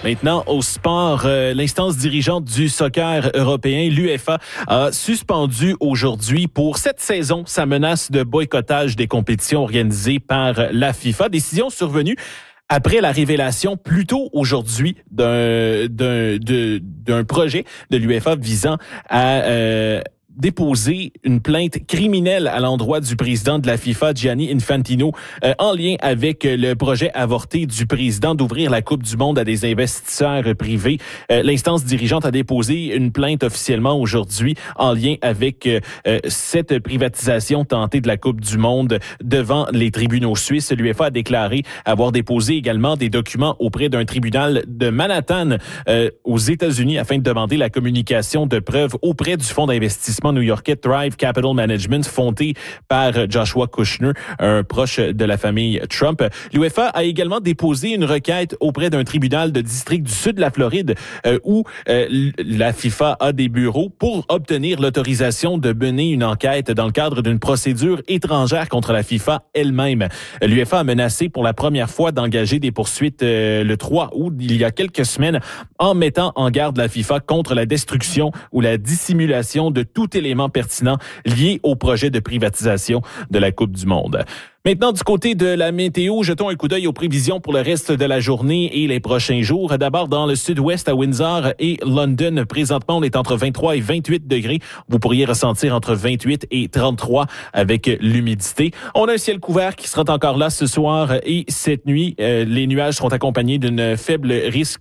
Maintenant, au sport, l'instance dirigeante du soccer européen, l'UEFA, a suspendu aujourd'hui pour cette saison sa menace de boycottage des compétitions organisées par la FIFA. Décision survenue après la révélation plus tôt aujourd'hui d'un projet de l'UEFA visant à déposer une plainte criminelle à l'endroit du président de la FIFA, Gianni Infantino, en lien avec le projet avorté du président d'ouvrir la Coupe du Monde à des investisseurs privés. L'instance dirigeante a déposé une plainte officiellement aujourd'hui en lien avec cette privatisation tentée de la Coupe du Monde devant les tribunaux suisses. L'UEFA a déclaré avoir déposé également des documents auprès d'un tribunal de Manhattan aux États-Unis afin de demander la communication de preuves auprès du fonds d'investissement new-yorkais Thrive Capital Management, fondé par Joshua Kushner, un proche de la famille Trump. L'UEFA a également déposé une requête auprès d'un tribunal de district du sud de la Floride où la FIFA a des bureaux pour obtenir l'autorisation de mener une enquête dans le cadre d'une procédure étrangère contre la FIFA elle-même. L'UEFA a menacé pour la première fois d'engager des poursuites le 3 août, il y a quelques semaines, en mettant en garde la FIFA contre la destruction ou la dissimulation de tout élément pertinent lié au projet de privatisation de la Coupe du Monde. Maintenant, du côté de la météo, jetons un coup d'œil aux prévisions pour le reste de la journée et les prochains jours. D'abord, dans le sud-ouest, à Windsor et London, présentement, on est entre 23 et 28 degrés. Vous pourriez ressentir entre 28 et 33 avec l'humidité. On a un ciel couvert qui sera encore là ce soir et cette nuit. Les nuages seront accompagnés d'un faible risque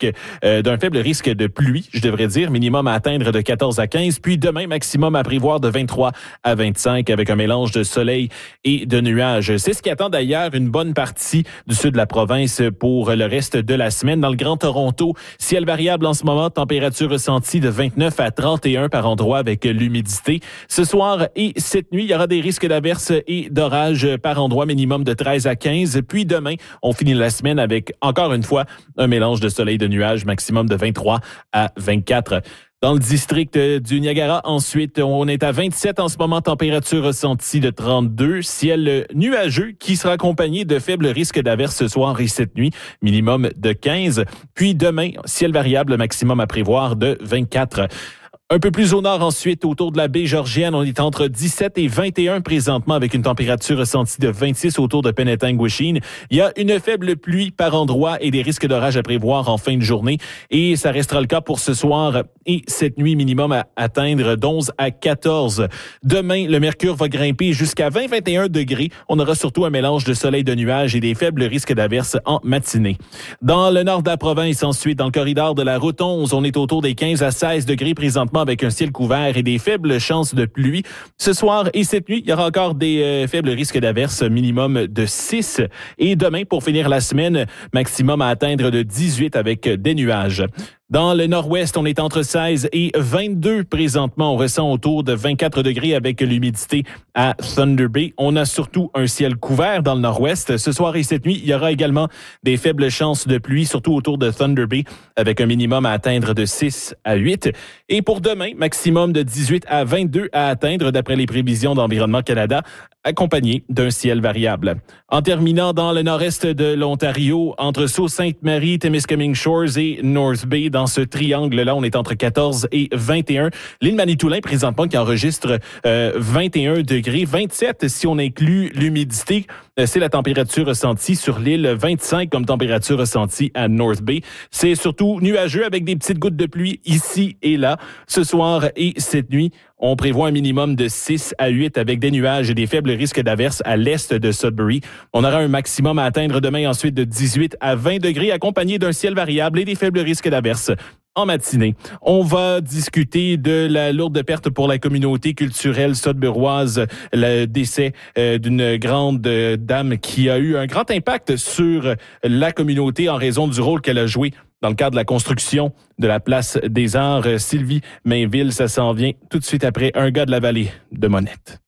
de pluie, je devrais dire, minimum à atteindre de 14 à 15. Puis demain, maximum à prévoir de 23 à 25 avec un mélange de soleil et de nuages. C'est ce qui attend d'ailleurs une bonne partie du sud de la province pour le reste de la semaine. Dans le Grand Toronto, ciel variable en ce moment, température ressentie de 29 à 31 par endroit avec l'humidité. Ce soir et cette nuit, il y aura des risques d'averses et d'orages par endroit, minimum de 13 à 15. Puis demain, on finit la semaine avec, encore une fois, un mélange de soleil et de nuages, maximum de 23 à 24. Dans le district du Niagara, ensuite, on est à 27 en ce moment, température ressentie de 32, ciel nuageux qui sera accompagné de faibles risques d'averses ce soir et cette nuit, minimum de 15. Puis demain, ciel variable, maximum à prévoir de 24. Un peu plus au nord ensuite, autour de la baie Georgienne, on est entre 17 et 21 présentement avec une température ressentie de 26 autour de Penetanguishene. Il y a une faible pluie par endroit et des risques d'orage à prévoir en fin de journée. Et ça restera le cas pour ce soir et cette nuit, minimum à atteindre d'11 à 14. Demain, le mercure va grimper jusqu'à 20-21 degrés. On aura surtout un mélange de soleil, de nuages et des faibles risques d'averses en matinée. Dans le nord de la province, ensuite, dans le corridor de la route 11, on est autour des 15 à 16 degrés présentement avec un ciel couvert et des faibles chances de pluie. Ce soir et cette nuit, il y aura encore des faibles risques d'averses, minimum de 6. Et demain, pour finir la semaine, maximum à atteindre de 18 avec des nuages. Dans le nord-ouest, on est entre 16 et 22 présentement. On ressent autour de 24 degrés avec l'humidité à Thunder Bay. On a surtout un ciel couvert dans le nord-ouest. Ce soir et cette nuit, il y aura également des faibles chances de pluie, surtout autour de Thunder Bay, avec un minimum à atteindre de 6 à 8. Et pour demain, maximum de 18 à 22 à atteindre, d'après les prévisions d'Environnement Canada, accompagné d'un ciel variable. En terminant dans le nord-est de l'Ontario, entre Sault-Sainte-Marie, Témiscamingue Shores et North Bay, dans ce triangle-là, on est entre 14 et 21. L'île Manitoulin, présentement, qui enregistre 21 degrés, 27 si on inclut l'humidité. C'est la température ressentie sur l'île, 25 comme température ressentie à North Bay. C'est surtout nuageux avec des petites gouttes de pluie ici et là. Ce soir et cette nuit, on prévoit un minimum de 6 à 8 avec des nuages et des faibles risques d'averses à l'est de Sudbury. On aura un maximum à atteindre demain ensuite de 18 à 20 degrés accompagné d'un ciel variable et des faibles risques d'averses en matinée. On va discuter de la lourde perte pour la communauté culturelle sudburoise, le décès d'une grande dame qui a eu un grand impact sur la communauté en raison du rôle qu'elle a joué dans le cadre de la construction de la Place des Arts. Sylvie Mainville, ça s'en vient tout de suite après Un gars de la vallée de Monette.